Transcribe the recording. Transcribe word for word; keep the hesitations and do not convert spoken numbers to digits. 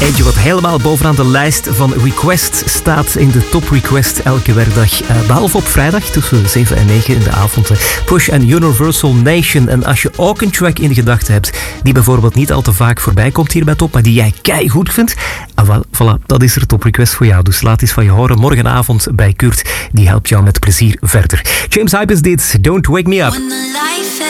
Eentje wat helemaal bovenaan de lijst van Request staat in de top request elke werkdag. Uh, behalve op vrijdag tussen zeven en negen in de avond. Push en Universal Nation. En als je ook een track in de gedachten hebt die bijvoorbeeld niet al te vaak voorbij komt hier bij Top, maar die jij keigoed vindt, ah, well, voilà, dat is er top request voor jou. Dus laat eens van je horen morgenavond bij Kurt. Die helpt jou met plezier verder. James Hype is dit. Don't Wake Me Up.